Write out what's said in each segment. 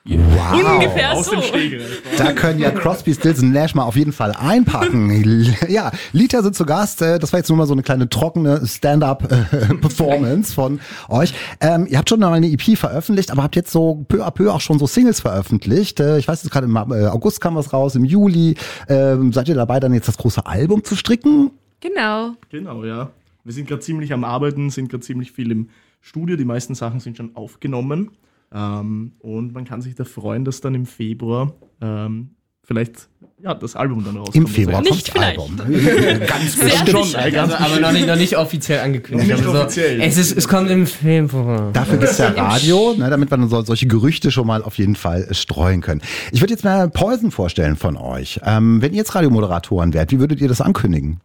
Wow. Ungefähr Aus so. dem Stegreif. Da können ja Crosby, Stills und Nash mal auf jeden Fall einpacken. Ja, Lita sind zu Gast. Das war jetzt nur mal so eine kleine trockene Stand-up-Performance von euch. Ihr habt schon mal eine EP veröffentlicht, aber habt jetzt so peu à peu auch schon so Singles veröffentlicht. Ich weiß jetzt gerade im August kam was raus, im Juli. Seid ihr dabei, dann jetzt das große Album zu stricken? Genau. Genau, ja. Wir sind gerade ziemlich am Arbeiten, sind gerade ziemlich viel im Studio. Die meisten Sachen sind schon aufgenommen. Und man kann sich da freuen, dass dann im Februar vielleicht das Album dann rauskommt. Im Februar kommt Nicht das vielleicht. Album. Ganz Sehr bestimmt. schon, sicher. ganz aber noch nicht offiziell angekündigt. Noch nicht Also, offiziell. Es kommt im Februar. Dafür gibt's ja Radio, ne, damit wir dann solche Gerüchte schon mal auf jeden Fall streuen können. Ich würde jetzt mal Poison vorstellen von euch. Wenn ihr jetzt Radiomoderatoren wärt, wie würdet ihr das ankündigen?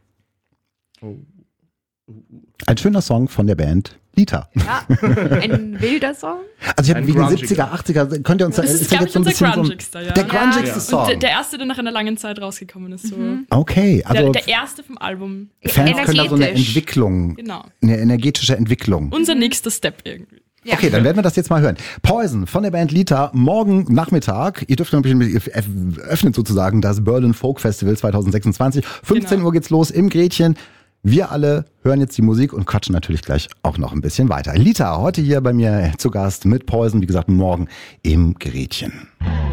Ein schöner Song von der Band Lita. Ja, ein wilder Song. Also ich habe Ein wegen grungiger. 70er, 80er, könnt ihr uns Das ist, ja glaube jetzt so ein ich, unser bisschen grungigster, ja. der grungigste Ja. Song. Und der erste, der nach einer langen Zeit rausgekommen ist. So. Okay, also Der erste vom Album. Fans können da so eine energetisch. Entwicklung, Genau. eine energetische Entwicklung. Unser nächster Step irgendwie. Ja. Okay, dann werden wir das jetzt mal hören. Poison von der Band Lita, morgen Nachmittag. Ihr dürft öffnet sozusagen das Berlin Folk Festival 2026. 15 Genau. Uhr geht's los im Gretchen. Wir alle hören jetzt die Musik und quatschen natürlich gleich auch noch ein bisschen weiter. Lita, heute hier bei mir zu Gast mit Poison, wie gesagt, morgen im Gretchen.